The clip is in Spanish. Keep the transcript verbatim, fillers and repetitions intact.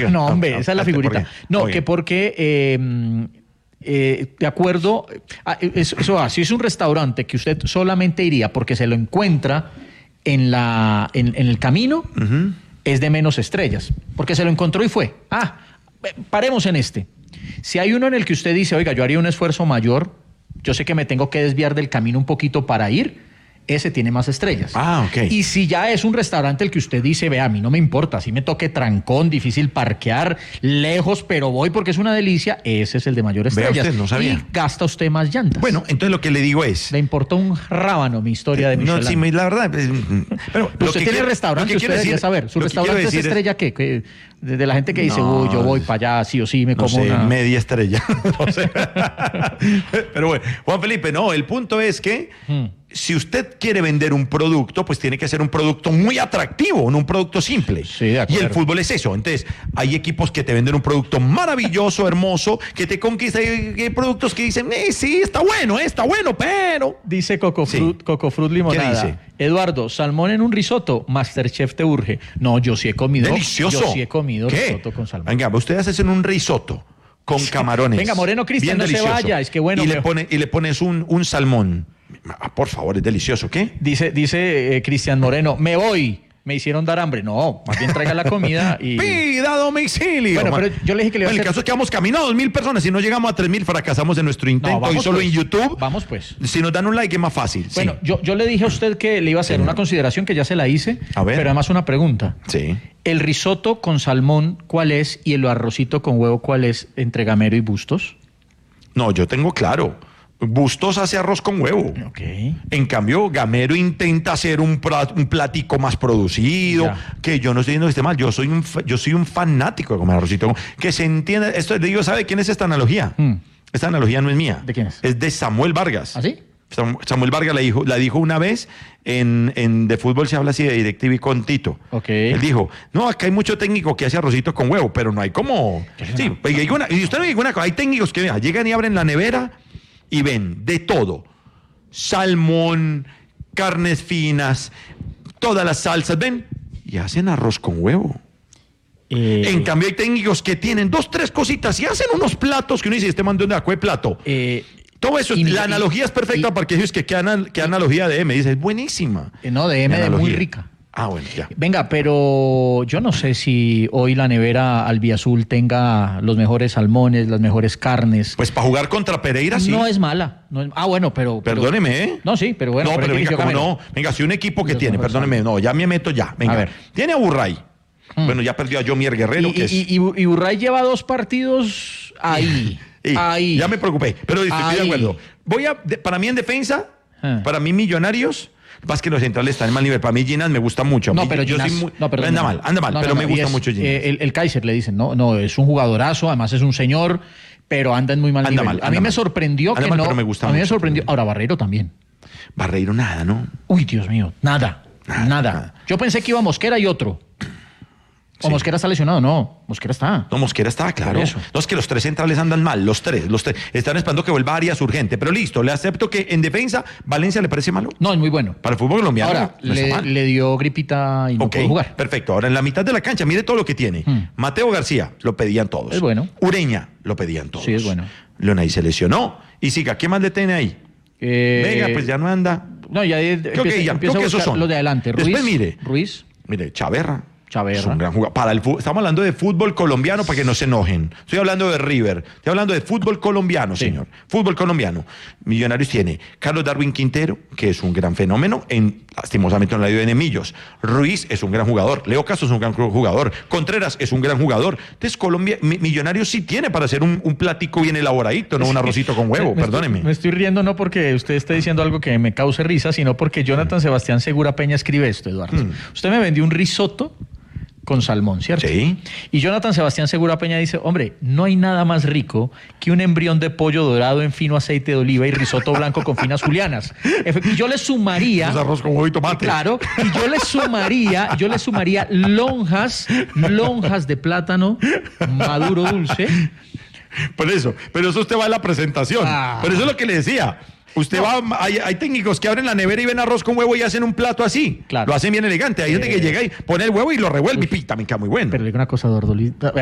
siga. No, hombre, Ah, esa es la ah, figurita. ¿por qué? No, Oye. que porque, eh, eh, de acuerdo, ah, eso, eso va, si es un restaurante que usted solamente iría porque se lo encuentra en, la, en, en el camino, Ujú. es de menos estrellas, porque se lo encontró y fue. Ah, eh, paremos en este. Si hay uno en el que usted dice, oiga, yo haría un esfuerzo mayor, yo sé que me tengo que desviar del camino un poquito para ir, ese tiene más estrellas. Ah, ok. Y si ya es un restaurante el que usted dice, vea, a mí no me importa, si me toque trancón, difícil parquear, lejos, pero voy porque es una delicia, ese es el de mayor Vea estrellas. usted, no sabía. Y gasta usted más llantas. Bueno, entonces lo que le digo es... Le importó un rábano mi historia de Michelin. No, sí, me- la verdad... eh, Pero lo Usted que tiene quiero- restaurante, lo que usted quiero debería decir- saber. Su lo que quiero restaurante es decir estrella, ¿qué? ¿Qué? De, de la gente que dice, No, uy, yo voy para allá, sí o sí, me No como sé, una... media estrella. No sé. Pero bueno, Juan Felipe, no, el punto es que Hmm. si usted quiere vender un producto, pues tiene que ser un producto muy atractivo, no un producto simple. Sí, de y acuerdo. el fútbol es eso. Entonces, hay equipos que te venden un producto maravilloso, hermoso, que te conquista. Y hay productos que dicen, eh, sí, está bueno, eh, está bueno, pero... Dice Coco Sí. Fruit, Coco Fruit Limonada. ¿Qué dice? Eduardo, salmón en un risotto, Masterchef te urge. No, yo sí he comido. Delicioso. Yo sí he comido ¿Qué? risotto con salmón. Venga, ustedes hacen un risotto con camarones. Venga, Moreno Cristian, Bien no se delicioso. vaya, es que bueno, Y le, pero- pone, y le pones un, un salmón. Ah, por favor, es delicioso. ¿Qué? Dice, dice eh, Cristian Moreno, me voy. Me hicieron dar hambre. No, más bien traiga la comida y... Pida a domicilio. Bueno, pero yo le dije que le iba a Bueno, el hacer- caso es que vamos camino a dos mil personas. Si no llegamos a tres mil, fracasamos en nuestro intento. No, vamos y solo pues. en YouTube. Vamos pues. Si nos dan un like es más fácil. Bueno, sí. yo, yo le dije a usted que le iba a hacer una consideración que ya se la hice, A ver. pero además una pregunta. Sí. ¿El risotto con salmón cuál es y el arrocito con huevo cuál es entre Gamero y Bustos? No, yo tengo claro. Bustos hace arroz con huevo. Ok. En cambio, Gamero intenta hacer un, pra- un platico más producido, Ya. que yo no estoy diciendo que esté mal, yo soy un, fa- yo soy un fanático de comer arrocito. con- Que se entienda, esto le digo, ¿sabe quién es esta analogía? Hmm. Esta analogía no es mía. ¿De quién es? Es de Samuel Vargas. ¿Ah, sí? Sam- Samuel Vargas la dijo, la dijo una vez en, en de fútbol se habla así de DirecTV con Tito. Ok. Él dijo, no, acá hay mucho técnico que hace arrocito con huevo, pero no hay como... Sí, pues, y hay una- y usted no diga una cosa, hay técnicos que vea, llegan y abren la nevera y ven de todo. Salmón, carnes finas, todas las salsas, ven, y hacen arroz con huevo. Eh, En cambio hay técnicos que tienen dos, tres cositas y hacen unos platos que uno dice, este man de dónde sacó el plato. eh, Todo eso, y- la y- analogía es perfecta y- porque es que qué, anal- qué analogía de M, dice, es buenísima. eh, no, de M La de muy analogía. rica. Ah, bueno, ya. Venga, pero yo no sé si hoy la nevera albiazul tenga los mejores salmones, las mejores carnes. Pues para jugar contra Pereira, sí. No es mala. No es- ah, bueno, pero... pero- Perdóneme, ¿eh? No, sí, pero bueno. no, pero es que venga, yo ¿cómo Gamero. no? Venga, si un equipo que Los tiene, mejores perdóneme, no, ya me meto ya. Venga, A ver. tiene a Burray. Mm. Bueno, ya perdió a Jomier Guerrero, Y, que es... y, y, y Burray lleva dos partidos ahí. Sí, ahí. ya me preocupé, pero estoy Ahí. de acuerdo. Voy a, de- para mí en defensa, Ah. para mí Millonarios, más que los centrales están en mal nivel. Para mí Ginas me gusta mucho. A No, mí, pero yo soy Ginás- muy- no, perdón, anda no. mal, anda mal, No, pero no, me no, y gusta es, mucho Ginas. eh, el, el Kaiser le dicen, no, no, es un jugadorazo, además es un señor, pero anda en muy mal Anda nivel. mal, a anda mí me mal. sorprendió Anda que mal, no. pero me gusta a mí me mucho. sorprendió. Ahora, Barreiro también. Barreiro nada, ¿no? Uy, Dios mío, nada, Nada, nada. nada. Yo pensé que iba Mosquera y otro. ¿O Sí. Mosquera está lesionado? No, Mosquera está. No, Mosquera está, claro. Por eso. No, es que los tres centrales andan mal, los tres. Los tres. Están esperando que vuelva Arias urgente. Pero listo, le acepto que en defensa, ¿Valencia le parece malo? No, es muy bueno. Para el fútbol colombiano Ahora, no está le, mal. le dio gripita y no Ok, pudo jugar. perfecto. Ahora en la mitad de la cancha, mire todo lo que tiene. Hmm. Mateo García, lo pedían todos. Es bueno. Ureña, lo pedían todos. Sí, es bueno. Leonay se lesionó. Y siga, ¿qué más le tiene ahí? Eh, Venga, pues ya no anda. No, ya eh, Creo empieza, que ya, empieza creo que a esos buscar son. los de adelante. Ruiz, Después mire. Ruiz. Mire, Chaverra. Chaverra. Es un gran jugador. Para el fu- estamos hablando de fútbol colombiano para que no se enojen. Estoy hablando de River. Estoy hablando de fútbol colombiano, Sí. señor. Fútbol colombiano. Millonarios tiene Carlos Darwin Quintero, que es un gran fenómeno, en, lastimosamente en la de Millos. Ruiz es un gran jugador. Leo Caso es un gran jugador. Contreras es un gran jugador. Entonces, Colombia, Mi- Millonarios sí tiene para hacer un, un platico bien elaboradito, no un arrocito con huevo, Me- me perdóneme. Estoy, me estoy riendo no porque usted esté diciendo algo que me cause risa, sino porque Jonathan Sebastián Segura Peña escribe esto, Eduardo. Mm. Usted me vendió un risotto con salmón, ¿cierto? Sí. Y Jonathan Sebastián Segura Peña dice, hombre, no hay nada más rico que un embrión de pollo dorado en fino aceite de oliva y risotto blanco con finas julianas. Efe- Y yo le sumaría... Es arroz con huevo y tomate. Claro, y yo le sumaría, yo le sumaría lonjas, lonjas de plátano maduro dulce. Por eso, pero eso usted va a la presentación. Ah. Pero eso es lo que le decía. Usted va, hay, hay técnicos que abren la nevera y ven arroz con huevo y hacen un plato así. Claro. Lo hacen bien elegante. Hay gente que Eh. llega y pone el huevo y lo revuelve y pi, también queda muy bueno. Pero le digo una cosa, Eduardo.